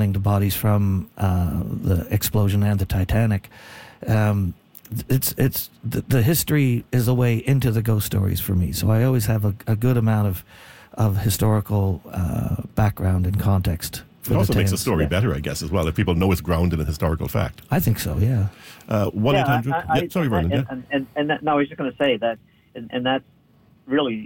handling the bodies from the explosion and the Titanic. It's the history is a way into the ghost stories for me. So I always have a good amount of historical background and context. It also makes the story better, I guess, as well, if people know it's grounded in historical fact. I think so, yeah. 1-800... sorry, Vernon. And that, no, I was just going to say that, and that's really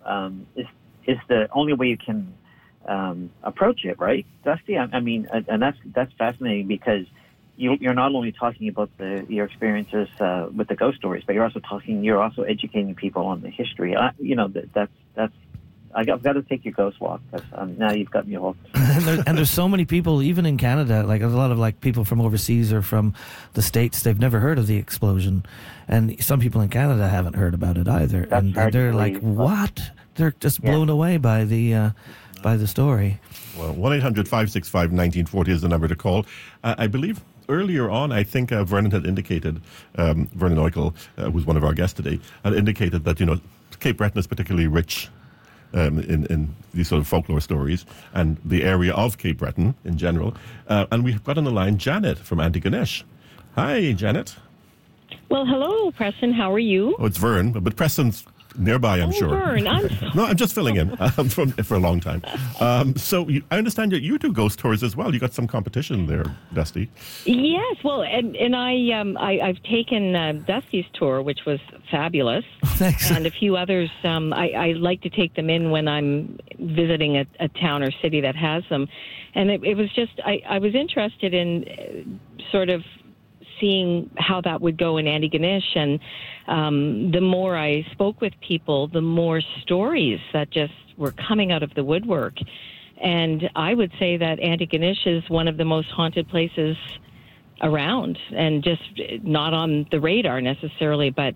is the only way you can approach it, right, Dusty? I mean, and that's fascinating because you're not only talking about your experiences with the ghost stories, but you're also educating people on the history. That's I've got to take your ghost walk because now you've got me hooked. and there's so many people, even in Canada, like a lot of like people from overseas or from the States, they've never heard of the explosion, and some people in Canada haven't heard about it either, and they're like, "What?" They're just blown away by the story. Well, 1-800-565-1940 is the number to call. I believe earlier on, I think Vernon had indicated, Vernon Oikel, who's one of our guests today, had indicated that Cape Breton is particularly rich in these sort of folklore stories, and the area of Cape Breton in general. And we've got on the line Janet from Antigonish. Hi, Janet. Well, hello, Preston. How are you? Oh, it's Vern, but Preston's nearby, I'm sure. Vern, No, I'm just filling in for a long time. So I understand you do ghost tours as well. You got some competition there, Dusty. Yes, well, and I've taken Dusty's tour, which was fabulous. Thanks. And a few others. I like to take them in when I'm visiting a town or city that has them. And it was just, I was interested in sort of seeing how that would go in Antigonish, and the more I spoke with people, the more stories that just were coming out of the woodwork. And I would say that Antigonish is one of the most haunted places around, and just not on the radar necessarily, but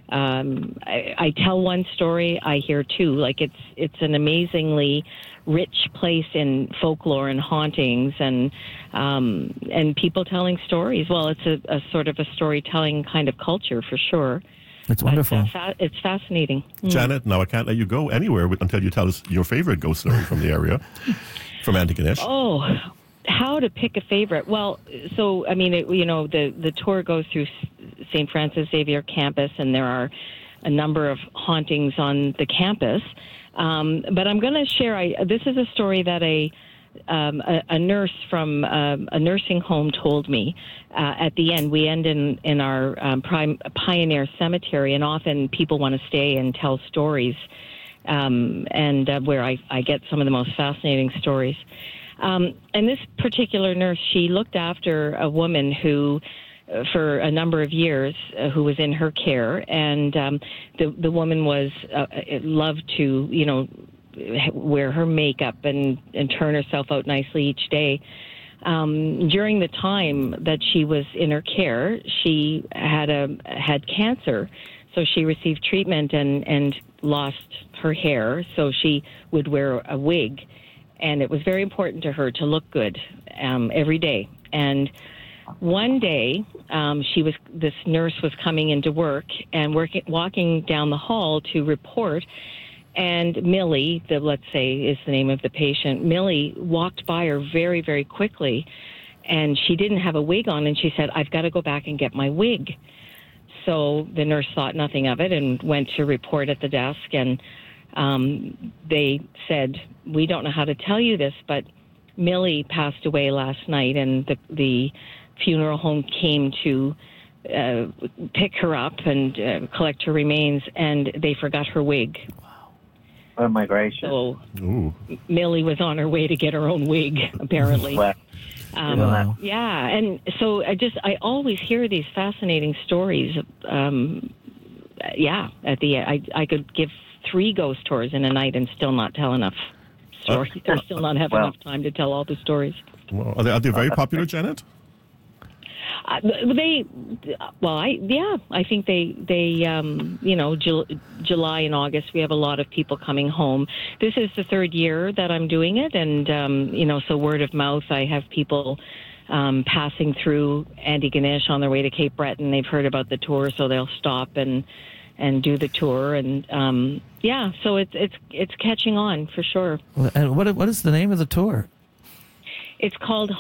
I tell one story, I hear two. Like it's an amazingly rich place in folklore and hauntings and people telling stories. Well, it's a sort of a storytelling kind of culture for sure. It's wonderful. It's fascinating. Janet, now I can't let you go anywhere until you tell us your favorite ghost story from the area, from Antigonish. Oh, how to pick a favorite? Well, so I mean, the tour goes through St. Francis Xavier campus, and there are a number of hauntings on the campus. But I'm going to share. This is a story that a nurse from a nursing home told me. At the end, we end in our Pioneer Cemetery, and often people want to stay and tell stories, and where I get some of the most fascinating stories. And this particular nurse, she looked after a woman who, for a number of years, who was in her care, and the woman was loved to, wear her makeup and turn herself out nicely each day. During the time that she was in her care, she had cancer, so she received treatment and lost her hair, so she would wear a wig. And it was very important to her to look good every day. And one day, this nurse was coming into work and walking down the hall to report. And Millie, let's say is the name of the patient, Millie walked by her very, very quickly. And she didn't have a wig on. And she said, "I've got to go back and get my wig." So the nurse thought nothing of it and went to report at the desk. And they said, "We don't know how to tell you this, but Millie passed away last night, and the funeral home came to pick her up and collect her remains, and they forgot her wig." Oh, my gracious. So Millie was on her way to get her own wig, apparently. Wow. Yeah, and so I always hear these fascinating stories. At the end, I could give 3 ghost tours in a night and still not tell enough stories. Or still not have enough time to tell all the stories. Well, are they very popular, Janet? I think July and August, we have a lot of people coming home. This is the 3rd year that I'm doing it, and, so word of mouth, I have people passing through Antigonish on their way to Cape Breton. They've heard about the tour, so they'll stop and do the tour, and so it's catching on for sure. And what is the name of the tour? It's called